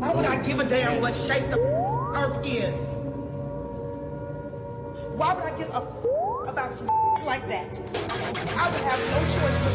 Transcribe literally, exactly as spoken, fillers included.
Why would I give a damn what shape the earth is? Why would I give a about some like that? I would have no choice but